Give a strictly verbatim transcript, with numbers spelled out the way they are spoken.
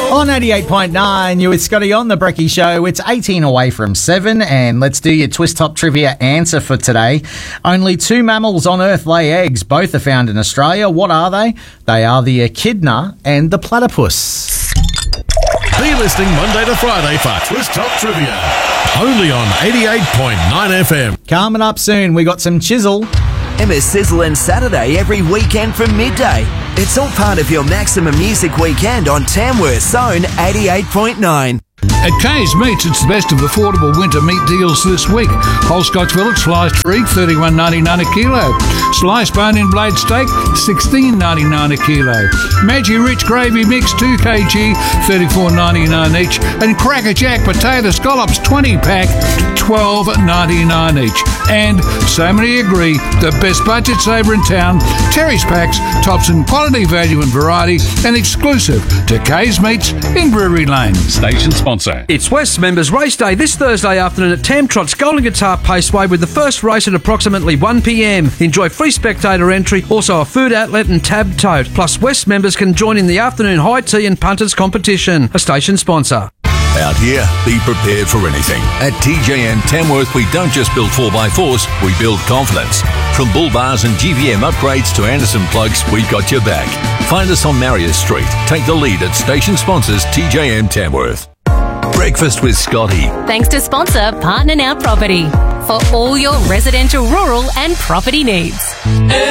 On eighty-eight point nine, you with Scotty on the Brekkie Show. It's eighteen away from seven, and let's do your Twist Top Trivia answer for today. Only two mammals on Earth lay eggs. Both are found in Australia. What are they? They are the echidna and the platypus. Be listening Monday to Friday for Twist Top Trivia. Only on eighty-eight point nine F M. Coming up soon, we got some chisel. Emma Sizzle and Saturday every weekend from midday. It's all part of your Maximum Music Weekend on Tamworth's own eighty-eight point nine. At K's Meats, it's the best of affordable winter meat deals this week. Whole Scotch fillet sliced free, thirty-one ninety-nine a kilo. Sliced bone-in blade steak, sixteen ninety-nine a kilo. Maggi Rich Gravy Mix, two kilograms, thirty-four ninety-nine each. And Cracker Jack Potato Scallops twenty pack, twelve ninety-nine each. And so many agree, the best budget saver in town, Terry's Packs, tops in quality, value and variety, and exclusive to K's Meats in Brewery Lane. Station sponsor. It's West Members Race Day this Thursday afternoon at Tam Trot's Golden Guitar Paceway with the first race at approximately one p m. Enjoy free spectator entry, also a food outlet and tab tote. Plus, West members can join in the afternoon high tea and punters competition. A station sponsor. Out here, be prepared for anything. At T J M Tamworth, we don't just build four by fours, we build confidence. From bull bars and G V M upgrades to Anderson plugs, we've got your back. Find us on Marius Street. Take the lead at station sponsors T J M Tamworth. Breakfast with Scotty. Thanks to sponsor Partner Now Property for all your residential, rural and property needs.